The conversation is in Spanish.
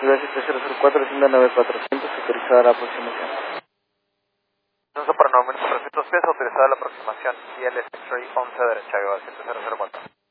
Ciudad 7004, Hacienda 9400, autorizada la aproximación. Entonces, para 9300 pies, autorizada la aproximación. Y el X-Ray 11 derecha, 7004.